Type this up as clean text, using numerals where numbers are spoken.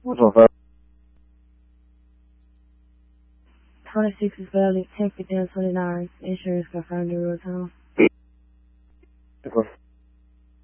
What's up, 26 is valid, 10 for 29. Insurance confirmed in real time. Okay.